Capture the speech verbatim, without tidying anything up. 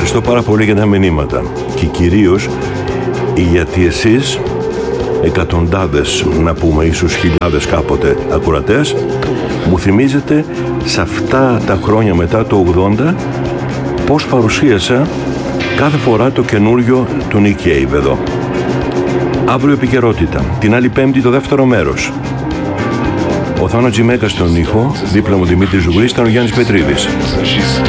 ευχαριστώ πάρα πολύ για τα μηνύματα και κυρίως γιατί εσείς, εκατοντάδες να πούμε, ίσως χιλιάδες κάποτε ακροατές, μου θυμίζετε σε αυτά τα χρόνια μετά το ογδόντα πώς παρουσίασα κάθε φορά το καινούριο του Nick Cave εδώ. Αύριο επικαιρότητα, την άλλη Πέμπτη το δεύτερο μέρος. Ο Θάνο Τζιμέκα στον ήχο, δίπλα μου Δημήτρης Ζουγρής, ήταν ο Γιάννης Πετρίδης.